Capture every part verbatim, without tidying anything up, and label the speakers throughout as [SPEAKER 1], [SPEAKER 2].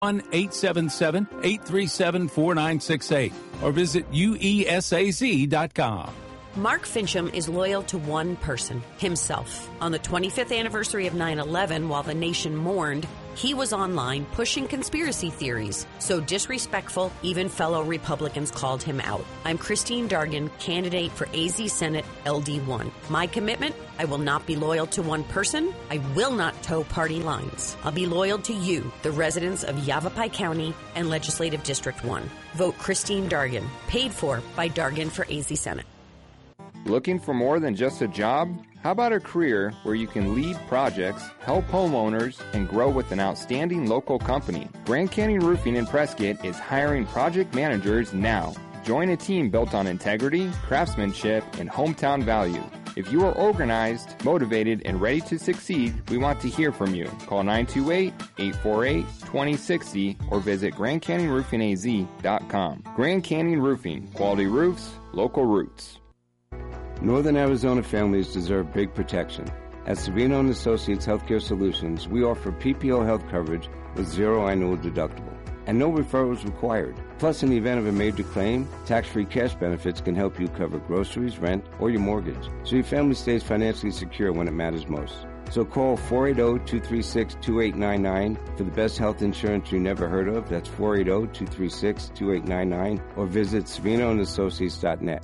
[SPEAKER 1] one eight seven seven, eight three seven, four nine six eight or visit U E S A Z dot com.
[SPEAKER 2] Mark Fincham is loyal to one person, himself. On the twenty-fifth anniversary of nine eleven, while the nation mourned, he was online pushing conspiracy theories. So disrespectful, even fellow Republicans called him out. I'm Christine Dargan, candidate for A Z Senate L D one. My commitment? I will not be loyal to one person. I will not toe party lines. I'll be loyal to you, the residents of Yavapai County and Legislative District one. Vote Christine Dargan. Paid for by Dargan for A Z Senate.
[SPEAKER 3] Looking for more than just a job? How about a career where you can lead projects, help homeowners, and grow with an outstanding local company? Grand Canyon Roofing in Prescott is hiring project managers now. Join a team built on integrity, craftsmanship, and hometown value. If you are organized, motivated, and ready to succeed, we want to hear from you. Call nine two eight, eight four eight, two zero six zero or visit Grand Canyon Roofing A Z dot com. Grand Canyon Roofing, quality roofs, local roots.
[SPEAKER 4] Northern Arizona families deserve big protection. At Savino and Associates Healthcare Solutions, we offer P P O health coverage with zero annual deductible and no referrals required. Plus, in the event of a major claim, tax-free cash benefits can help you cover groceries, rent, or your mortgage, so your family stays financially secure when it matters most. So call four eight zero, two three six, two eight nine nine for the best health insurance you never heard of. That's four eight zero, two three six, two eight nine nine or visit Savino and Associates dot net.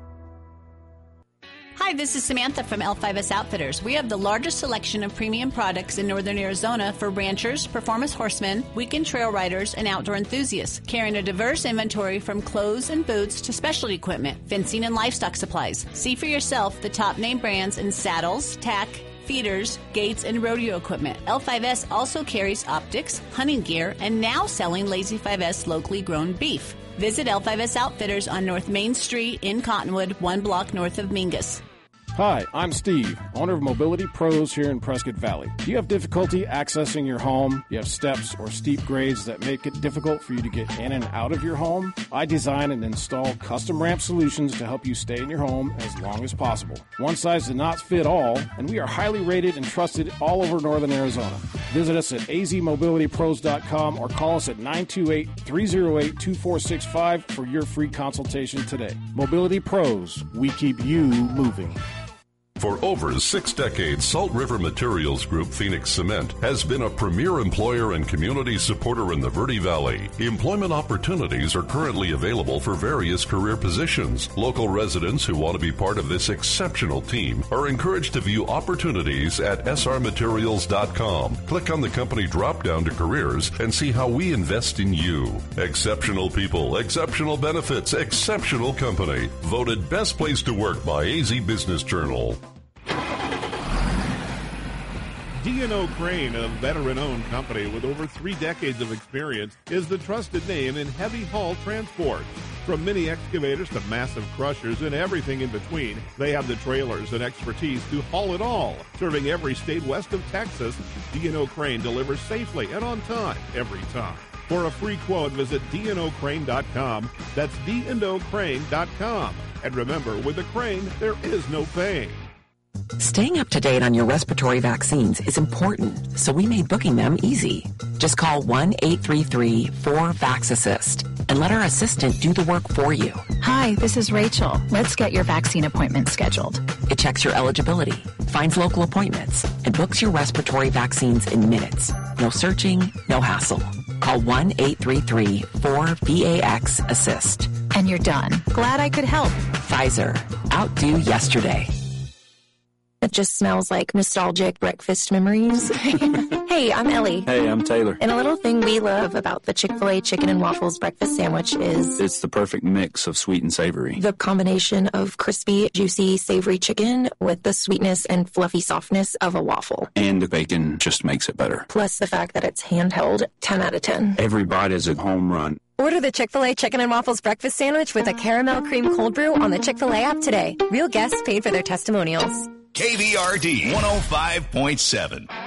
[SPEAKER 5] Hi, this is Samantha from L five S Outfitters. We have the largest selection of premium products in northern Arizona for ranchers, performance horsemen, weekend trail riders, and outdoor enthusiasts, carrying a diverse inventory from clothes and boots to specialty equipment, fencing, and livestock supplies. See for yourself the top name brands in saddles, tack, feeders, gates, and rodeo equipment. L five S also carries optics, hunting gear, and now selling Lazy five S locally grown beef. Visit L five S Outfitters on North Main Street in Cottonwood, one block north of Mingus.
[SPEAKER 6] Hi, I'm Steve, owner of Mobility Pros here in Prescott Valley. Do you have difficulty accessing your home? You have steps or steep grades that make it difficult for you to get in and out of your home? I design and install custom ramp solutions to help you stay in your home as long as possible. One size does not fit all, and we are highly rated and trusted all over northern Arizona. Visit us at A Z mobility pros dot com or call us at nine two eight, three oh eight, two four six five for your free consultation today. Mobility Pros, we keep you moving.
[SPEAKER 7] For over six decades, Salt River Materials Group Phoenix Cement has been a premier employer and community supporter in the Verde Valley. Employment opportunities are currently available for various career positions. Local residents who want to be part of this exceptional team are encouraged to view opportunities at S R materials dot com. Click on the company drop-down to careers and see how we invest in you. Exceptional people, exceptional benefits, exceptional company. Voted best place to work by A Z Business Journal.
[SPEAKER 8] D and O Crane, a veteran-owned company with over three decades of experience, is the trusted name in heavy haul transport. From mini excavators to massive crushers and everything in between, they have the trailers and expertise to haul it all. Serving every state west of Texas, D and O Crane delivers safely and on time every time. For a free quote, visit D and O crane dot com. That's D and O crane dot com. And remember, with a crane, there is no pain.
[SPEAKER 9] Staying up to date on your respiratory vaccines is important, so we made booking them easy. Just call one eight three three, four, VAX assist and let our assistant do the work for you.
[SPEAKER 10] Hi, this is Rachel. Let's get your vaccine appointment scheduled.
[SPEAKER 9] It checks your eligibility, finds local appointments, and books your respiratory vaccines in minutes. No searching, no hassle. Call one eight three three, four, VAX assist.
[SPEAKER 10] And you're done. Glad I could help.
[SPEAKER 9] Pfizer. Outdo yesterday.
[SPEAKER 11] It just smells like nostalgic breakfast memories. Hey, I'm Ellie.
[SPEAKER 12] Hey, I'm Taylor.
[SPEAKER 11] And a little thing we love about the Chick-fil-A Chicken and Waffles breakfast sandwich is...
[SPEAKER 12] it's the perfect mix of sweet and savory.
[SPEAKER 11] The combination of crispy, juicy, savory chicken with the sweetness and fluffy softness of a waffle.
[SPEAKER 12] And the bacon just makes it better.
[SPEAKER 11] Plus the fact that it's handheld, ten out of ten.
[SPEAKER 12] Every bite is a home run.
[SPEAKER 13] Order the Chick-fil-A Chicken and Waffles breakfast sandwich with a caramel cream cold brew on the Chick-fil-A app today. Real guests paid for their testimonials.
[SPEAKER 14] K V R D one oh five point seven.